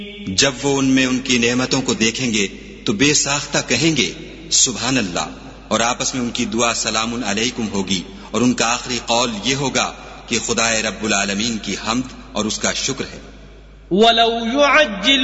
जब वो उनमें उनकी नेमतों को देखेंगे तो बेसाख्ता कहेंगे सुभान अल्लाह, और आपस में उनकी दुआ सलामुन अलैकुम होगी, और उनका आखिरी कौल ये होगा कि खुदाए रब्बुल आलमीन की हम्द और उसका शुक्र है।